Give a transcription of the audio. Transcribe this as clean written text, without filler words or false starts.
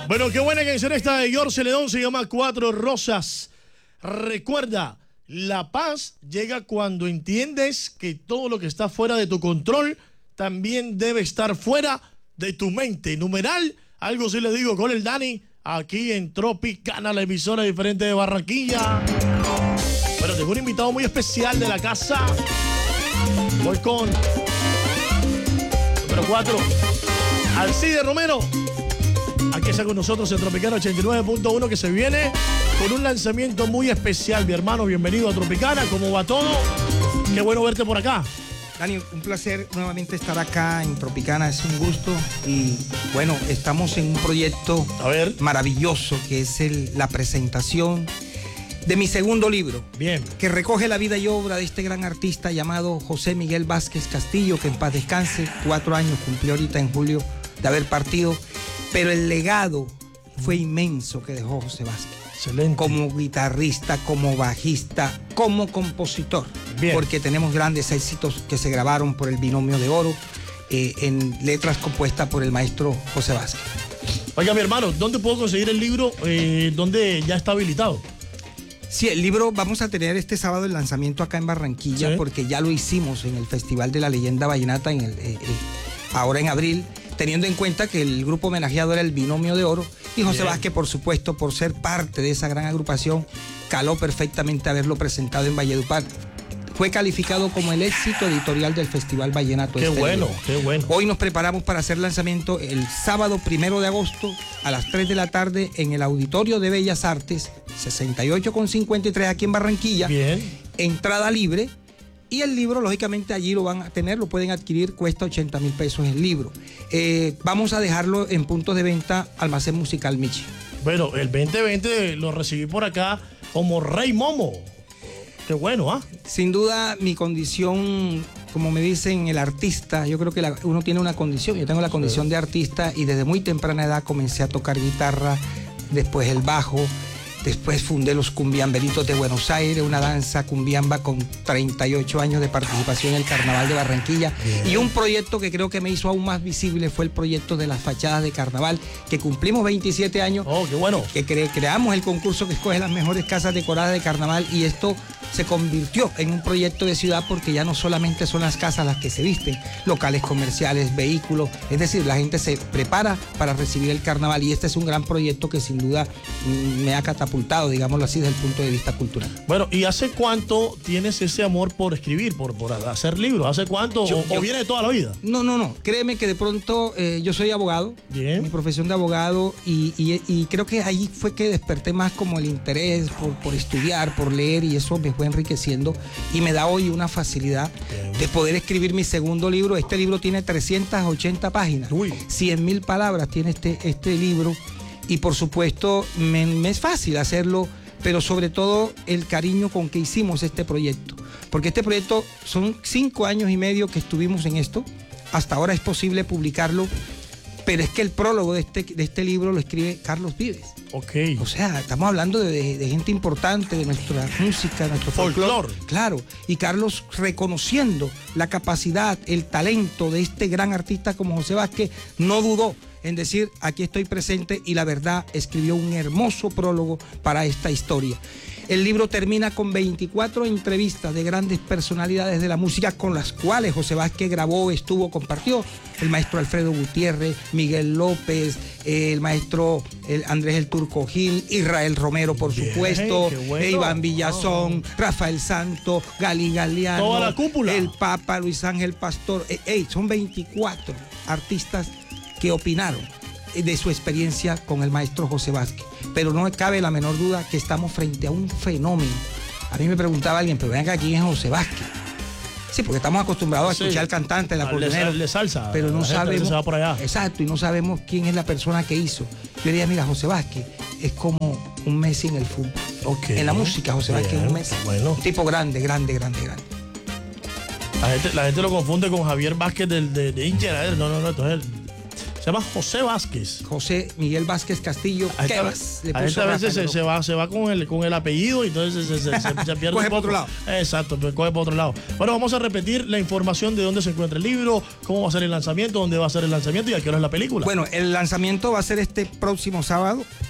Bueno, qué buena canción esta de George Celedón, se llama Cuatro Rosas. Recuerda, la paz llega cuando entiendes que todo lo que está fuera de tu control también debe estar fuera de tu mente. Numeral, algo sí le digo con el Dani, aquí en Tropicana, la emisora diferente de Barranquilla. Bueno, tengo un invitado muy especial de la casa. Voy con número 4, Alcide Romero. Aquí está con nosotros en Tropicana 89.1, que se viene con un lanzamiento muy especial. Mi hermano, bienvenido a Tropicana. ¿Cómo va todo? Qué bueno verte por acá. Dani, un placer nuevamente estar acá en Tropicana, es un gusto. Y bueno, estamos en un proyecto maravilloso que es la presentación de mi segundo libro. Bien. Que recoge la vida y obra de este gran artista llamado José Miguel Vázquez Castillo, que en paz descanse. 4 años cumplió ahorita en julio de haber partido. Pero el legado fue inmenso que dejó José Vázquez. Excelente. Como guitarrista, como bajista, como compositor. Bien. Porque tenemos grandes éxitos que se grabaron por el Binomio de Oro en letras compuestas por el maestro José Vázquez. Oiga, mi hermano, ¿dónde puedo conseguir el libro? ¿Dónde ya está habilitado? Sí, el libro vamos a tener este sábado el lanzamiento acá en Barranquilla, sí, porque ya lo hicimos en el Festival de la Leyenda Vallenata ahora en abril, teniendo en cuenta que el grupo homenajeado era el Binomio de Oro, y José Vázquez, por supuesto, por ser parte de esa gran agrupación, caló perfectamente haberlo presentado en Valledupar. Fue calificado como el éxito editorial del Festival Vallenato. Qué bueno, qué bueno. Hoy nos preparamos para hacer lanzamiento el sábado 1 de agosto a las 3 de la tarde en el Auditorio de Bellas Artes, 68,53 aquí en Barranquilla. Bien. Entrada libre. Y el libro, lógicamente, allí lo van a tener, lo pueden adquirir, cuesta 80.000 pesos el libro. Vamos a dejarlo en puntos de venta Almacén Musical Michi. Bueno, el 2020 lo recibí por acá como Rey Momo. Qué bueno, ¿ah? Sin duda, mi condición, como me dicen, el artista, yo creo que uno tiene una condición. Yo tengo la condición de artista y desde muy temprana edad comencé a tocar guitarra, después el bajo. Después fundé los Cumbiamberitos de Buenos Aires, una danza cumbiamba con 38 años de participación en el Carnaval de Barranquilla. Bien. Y un proyecto que creo que me hizo aún más visible fue el proyecto de las fachadas de carnaval, que cumplimos 27 años. ¡Oh, qué bueno! Que creamos el concurso que escoge las mejores casas decoradas de carnaval, y esto se convirtió en un proyecto de ciudad, porque ya no solamente son las casas las que se visten, locales comerciales, vehículos, es decir, la gente se prepara para recibir el carnaval, y este es un gran proyecto que sin duda me ha catapultado, digámoslo así, desde el punto de vista cultural. Bueno, ¿y hace cuánto tienes ese amor por escribir, por hacer libros? ¿Hace cuánto? ¿O viene de toda la vida? No. Créeme que de pronto yo soy abogado. Bien. Mi profesión de abogado, y creo que ahí fue que desperté más como el interés por estudiar, por leer, y eso me fue enriqueciendo y me da hoy una facilidad de poder escribir mi segundo libro. Este libro tiene 380 páginas. 100.000 palabras tiene este libro. Y por supuesto me es fácil hacerlo, pero sobre todo el cariño con que hicimos este proyecto. Porque este proyecto son 5 años y medio que estuvimos en esto. Hasta ahora es posible publicarlo, pero es que el prólogo de este libro lo escribe Carlos Vives. Ok. O sea, estamos hablando de gente importante, de nuestra música, nuestro folclore. Claro. Y Carlos, reconociendo la capacidad, el talento de este gran artista como José Vázquez, no dudó en decir, aquí estoy presente, y la verdad escribió un hermoso prólogo para esta historia. El libro termina con 24 entrevistas de grandes personalidades de la música con las cuales José Vázquez grabó, compartió. El maestro Alfredo Gutiérrez, Miguel López, el maestro Andrés el Turco Gil, Israel Romero, por supuesto, Iván Villazón, Rafael Santo, Gali Galeano, toda la cúpula, el Papa, Luis Ángel Pastor. Son 24 artistas que opinaron de su experiencia con el maestro José Vázquez. Pero no cabe la menor duda que estamos frente a un fenómeno. A mí me preguntaba alguien, pero vean, ¿quién es José Vázquez? Sí, porque estamos acostumbrados a escuchar al cantante, al acordeonero, de salsa, pero no sabemos. Se va por allá. Exacto, y no sabemos quién es la persona que hizo. Yo diría, mira, José Vázquez es como un Messi en el fútbol. Okay. En la música, José Vázquez es un Messi. Bueno. Un tipo grande. La gente lo confunde con Javier Vázquez de Incher. No, entonces Se llama José Vázquez. José Miguel Vázquez Castillo. A veces se va con el apellido y entonces se pierde. Coge por otro lado. Exacto, pues coge por otro lado. Bueno, vamos a repetir la información de dónde se encuentra el libro, cómo va a ser el lanzamiento, dónde va a ser el lanzamiento y a qué hora es la película. Bueno, el lanzamiento va a ser este próximo sábado